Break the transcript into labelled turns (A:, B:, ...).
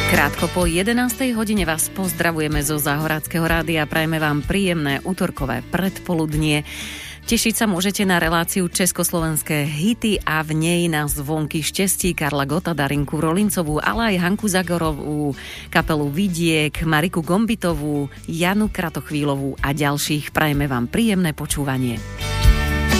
A: Krátko po 11. hodine vás pozdravujeme zo Záhoráckeho rádia. Prajeme vám príjemné utorkové predpoludnie. Tešiť sa môžete na reláciu Československé hity a v nej na zvonky štestí Karla Gotta, Darinku Rolincovú, ale aj Hanku Zagorovú, kapelu Vidiek, Mariku Gombitovú, Janu Kratochvílovú a ďalších. Prajeme vám príjemné počúvanie.